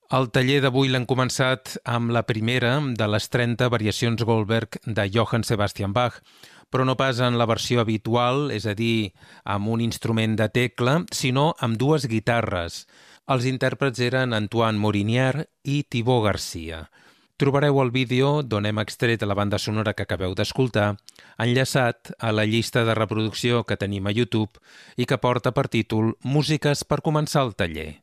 El taller d'avui l'hem començat amb la primera de les 30 variacions Goldberg de Johann Sebastian Bach, però no pas en la versió habitual, és a dir, amb un instrument de tecla, sinó amb dues guitarres. Els intèrprets eren Antoine Morinier i Thibaut Garcia. Trobareu el vídeo d'on hem extret la banda sonora que acabeu d'escoltar, enllaçat a la llista de reproducció que tenim a YouTube i que porta per títol Músiques per començar el taller.